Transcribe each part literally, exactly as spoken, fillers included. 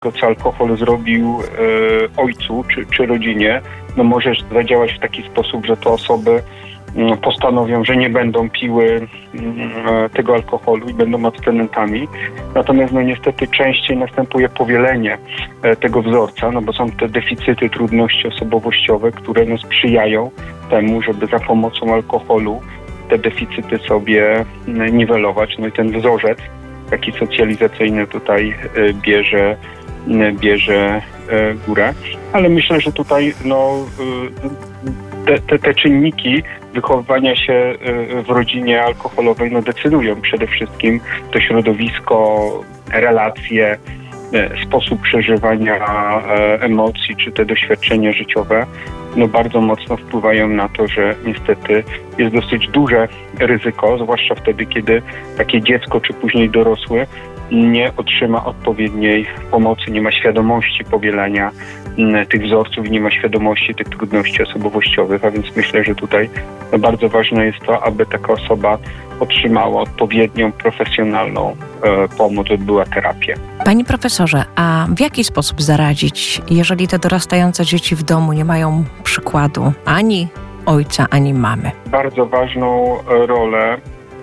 To, co alkohol zrobił e, ojcu czy, czy rodzinie, no może zadziałać w taki sposób, że te osoby m, postanowią, że nie będą piły m, tego alkoholu i będą abstynentami. Natomiast no niestety częściej następuje powielenie e, tego wzorca, no bo są te deficyty, trudności osobowościowe, które no, sprzyjają temu, żeby za pomocą alkoholu te deficyty sobie m, niwelować. No i ten wzorzec taki socjalizacyjny tutaj e, bierze bierze górę, ale myślę, że tutaj no, te, te, te czynniki wychowywania się w rodzinie alkoholowej no, decydują przede wszystkim to środowisko, relacje, sposób przeżywania emocji czy te doświadczenia życiowe no, bardzo mocno wpływają na to, że niestety jest dosyć duże ryzyko, zwłaszcza wtedy, kiedy takie dziecko czy później dorosły nie otrzyma odpowiedniej pomocy, nie ma świadomości powielania tych wzorców, nie ma świadomości tych trudności osobowościowych, a więc myślę, że tutaj bardzo ważne jest to, aby taka osoba otrzymała odpowiednią, profesjonalną e, pomoc, odbyła terapię. Panie profesorze, a w jaki sposób zaradzić, jeżeli te dorastające dzieci w domu nie mają przykładu ani ojca, ani mamy? Bardzo ważną rolę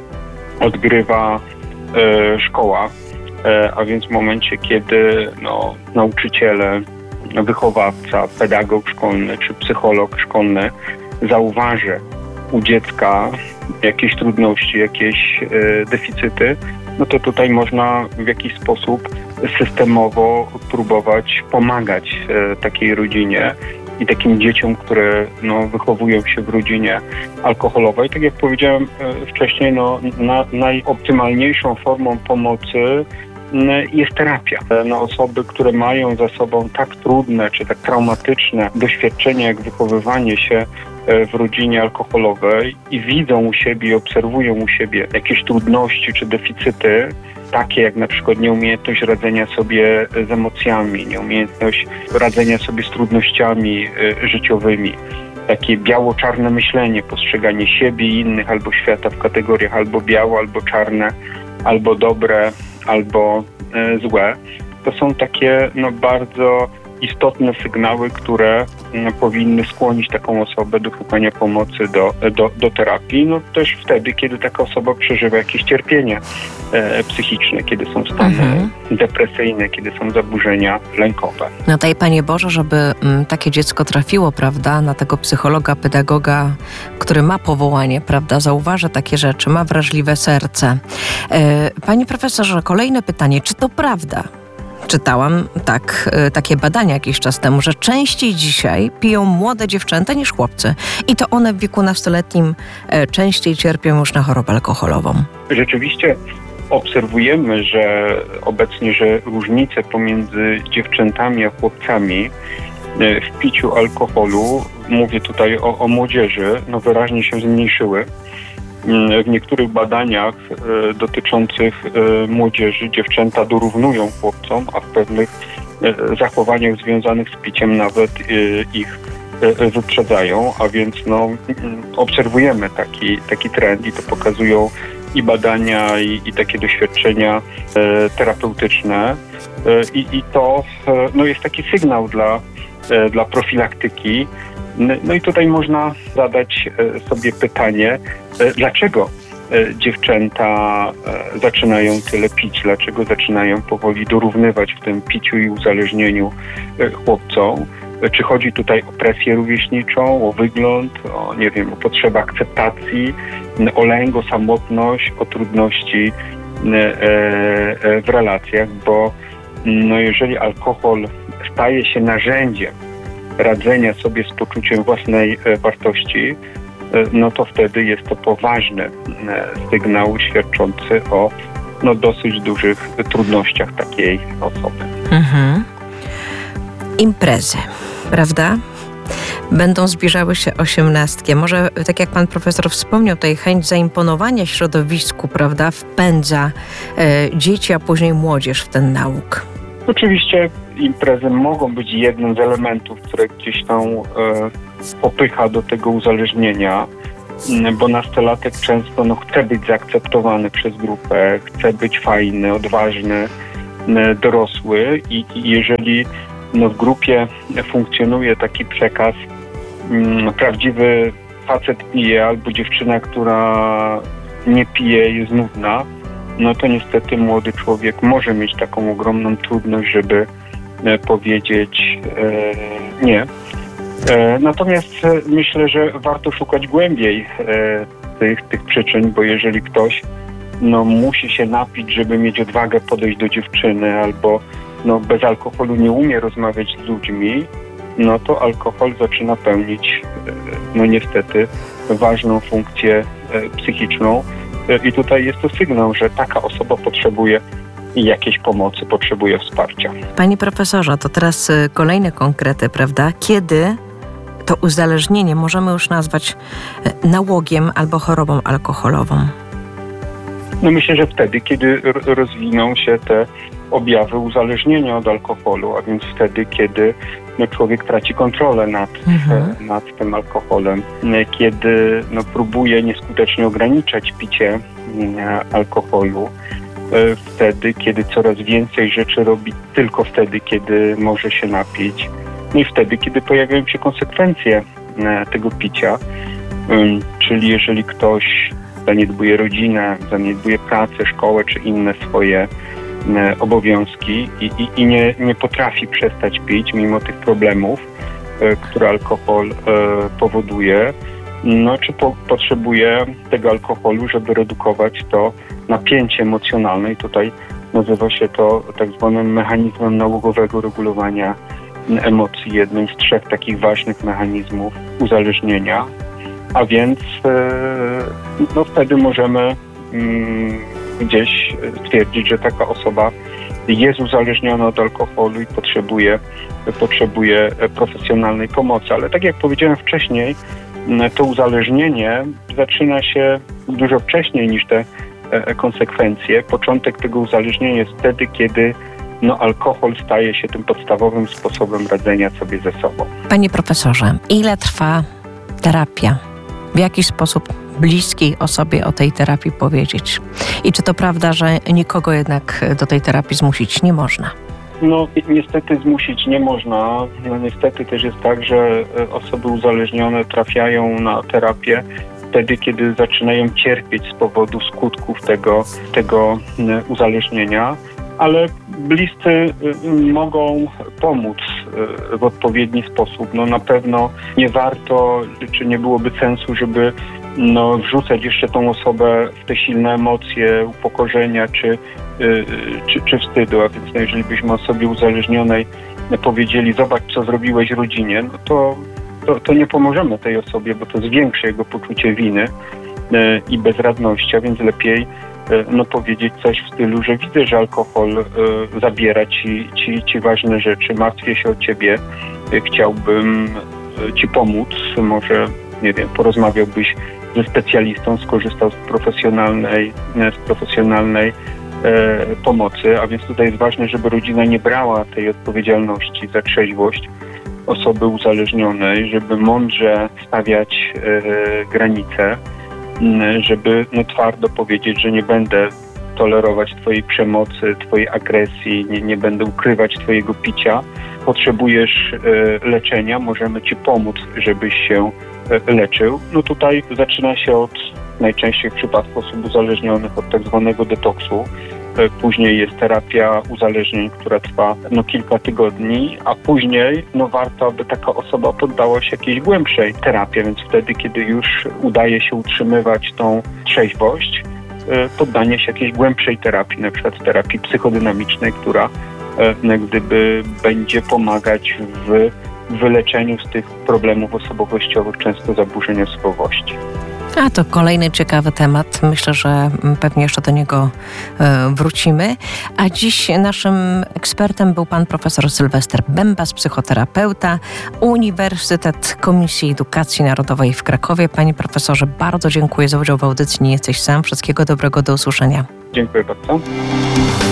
odgrywa e, szkoła. A więc w momencie, kiedy no, nauczyciele, wychowawca, pedagog szkolny czy psycholog szkolny zauważy u dziecka jakieś trudności, jakieś e, deficyty, no to tutaj można w jakiś sposób systemowo próbować pomagać e, takiej rodzinie i takim dzieciom, które no, wychowują się w rodzinie alkoholowej. Tak jak powiedziałem e, wcześniej, no, na, najoptymalniejszą formą pomocy jest terapia. No, osoby, które mają za sobą tak trudne czy tak traumatyczne doświadczenia jak wychowywanie się w rodzinie alkoholowej i widzą u siebie i obserwują u siebie jakieś trudności czy deficyty, takie jak na przykład nieumiejętność radzenia sobie z emocjami, nieumiejętność radzenia sobie z trudnościami życiowymi, takie biało-czarne myślenie, postrzeganie siebie i innych albo świata w kategoriach albo biało, albo czarne, albo dobre, albo e, złe. To są takie no, bardzo istotne sygnały, które no, powinny skłonić taką osobę do szukania pomocy, do, do, do terapii. No też wtedy, kiedy taka osoba przeżywa jakieś cierpienie e, psychiczne, kiedy są stany mhm. depresyjne, kiedy są zaburzenia lękowe. No daj Panie Boże, żeby m, takie dziecko trafiło, prawda, na tego psychologa, pedagoga, który ma powołanie, prawda, zauważa takie rzeczy, ma wrażliwe serce. E, Panie profesorze, kolejne pytanie, czy to prawda? Czytałam tak, takie badania jakiś czas temu, że częściej dzisiaj piją młode dziewczęta niż chłopcy. I to one w wieku nastoletnim częściej cierpią już na chorobę alkoholową. Rzeczywiście obserwujemy, że obecnie, że różnice pomiędzy dziewczętami a chłopcami w piciu alkoholu, mówię tutaj o, o młodzieży, no wyraźnie się zmniejszyły. W niektórych badaniach e, dotyczących e, młodzieży dziewczęta dorównują chłopcom, a w pewnych e, zachowaniach związanych z piciem nawet e, ich e, wyprzedzają, a więc no, obserwujemy taki, taki trend i to pokazują i badania, i, i takie doświadczenia e, terapeutyczne. E, i, I to e, no, jest taki sygnał dla, e, dla profilaktyki. No i tutaj można zadać sobie pytanie, dlaczego dziewczęta zaczynają tyle pić, dlaczego zaczynają powoli dorównywać w tym piciu i uzależnieniu chłopcom. Czy chodzi tutaj o presję rówieśniczą, o wygląd, o, nie wiem, o potrzebę akceptacji, o lęk, o samotność, o trudności w relacjach, bo no jeżeli alkohol staje się narzędziem radzenia sobie z poczuciem własnej wartości, no to wtedy jest to poważny sygnał świadczący o no, dosyć dużych trudnościach takiej osoby. Mhm. Imprezy, prawda? Będą zbliżały się osiemnastki. Może, tak jak pan profesor wspomniał, tutaj chęć zaimponowania środowisku, prawda, wpędza e, dzieci, a później młodzież w ten nauk. Oczywiście imprezy mogą być jednym z elementów, które gdzieś tam e, popycha do tego uzależnienia, bo nastolatek często no, chce być zaakceptowany przez grupę, chce być fajny, odważny, dorosły i, i jeżeli no, w grupie funkcjonuje taki przekaz, m, prawdziwy facet pije albo dziewczyna, która nie pije, jest nudna, no to niestety młody człowiek może mieć taką ogromną trudność, żeby e, powiedzieć e, nie. E, natomiast e, myślę, że warto szukać głębiej e, tych, tych przyczyn, bo jeżeli ktoś no, musi się napić, żeby mieć odwagę podejść do dziewczyny, albo no, bez alkoholu nie umie rozmawiać z ludźmi, no to alkohol zaczyna pełnić e, no niestety ważną funkcję e, psychiczną. I tutaj jest to sygnał, że taka osoba potrzebuje jakiejś pomocy, potrzebuje wsparcia. Panie profesorze, to teraz kolejne konkrety, prawda? Kiedy to uzależnienie możemy już nazwać nałogiem albo chorobą alkoholową? No myślę, że wtedy, kiedy rozwiną się te objawy uzależnienia od alkoholu, a więc wtedy, kiedy no, człowiek traci kontrolę nad, mhm. nad tym alkoholem, kiedy no, próbuje nieskutecznie ograniczać picie alkoholu, wtedy, kiedy coraz więcej rzeczy robi tylko wtedy, kiedy może się napić, no i wtedy, kiedy pojawiają się konsekwencje tego picia, czyli jeżeli ktoś zaniedbuje rodzinę, zaniedbuje pracę, szkołę czy inne swoje obowiązki i, i, i nie, nie potrafi przestać pić mimo tych problemów, e, które alkohol e, powoduje, no czy po, potrzebuje tego alkoholu, żeby redukować to napięcie emocjonalne i tutaj nazywa się to tak zwanym mechanizmem nałogowego regulowania emocji, jednym z trzech takich ważnych mechanizmów uzależnienia, a więc e, no wtedy możemy mm, gdzieś stwierdzić, że taka osoba jest uzależniona od alkoholu i potrzebuje, potrzebuje profesjonalnej pomocy. Ale tak jak powiedziałem wcześniej, to uzależnienie zaczyna się dużo wcześniej niż te konsekwencje. Początek tego uzależnienia jest wtedy, kiedy no, alkohol staje się tym podstawowym sposobem radzenia sobie ze sobą. Panie profesorze, ile trwa terapia? W jaki sposób bliskiej osobie o tej terapii powiedzieć? I czy to prawda, że nikogo jednak do tej terapii zmusić nie można? No niestety zmusić nie można. No, niestety też jest tak, że osoby uzależnione trafiają na terapię wtedy, kiedy zaczynają cierpieć z powodu skutków tego, tego uzależnienia, ale bliscy mogą pomóc w odpowiedni sposób. No na pewno nie warto, czy nie byłoby sensu, żeby no, wrzucać jeszcze tą osobę w te silne emocje upokorzenia czy, czy, czy wstydu. A więc no, jeżeli byśmy osobie uzależnionej powiedzieli, zobacz, co zrobiłeś rodzinie, no to, to, to nie pomożemy tej osobie, bo to zwiększy jego poczucie winy i bezradności, a więc lepiej no, powiedzieć coś w stylu, że widzę, że alkohol y, zabiera ci, ci, ci ważne rzeczy, martwię się o ciebie, y, chciałbym y, ci pomóc, może, nie wiem, porozmawiałbyś ze specjalistą, skorzystał z profesjonalnej, z profesjonalnej y, pomocy, a więc tutaj jest ważne, żeby rodzina nie brała tej odpowiedzialności za trzeźwość osoby uzależnionej, żeby mądrze stawiać y, granice, żeby no, twardo powiedzieć, że nie będę tolerować twojej przemocy, twojej agresji, nie, nie będę ukrywać twojego picia. Potrzebujesz e, leczenia, możemy ci pomóc, żebyś się e, leczył. No tutaj zaczyna się od najczęściej w przypadku osób uzależnionych od tak zwanego detoksu. E, później jest terapia uzależnień, która trwa no, kilka tygodni, a później no, warto, aby taka osoba poddała się jakiejś głębszej terapii, więc wtedy, kiedy już udaje się utrzymywać tą trzeźwość, e, poddanie się jakiejś głębszej terapii, na przykład terapii psychodynamicznej, która e, gdyby będzie pomagać w wyleczeniu z tych problemów osobowościowych, często zaburzeń osobowości. A to kolejny ciekawy temat. Myślę, że pewnie jeszcze do niego e, wrócimy. A dziś naszym ekspertem był pan profesor Sylwester Bębas, psychoterapeuta, Uniwersytet Komisji Edukacji Narodowej w Krakowie. Panie profesorze, bardzo dziękuję za udział w audycji Nie jesteś sam. Wszystkiego dobrego, do usłyszenia. Dziękuję bardzo.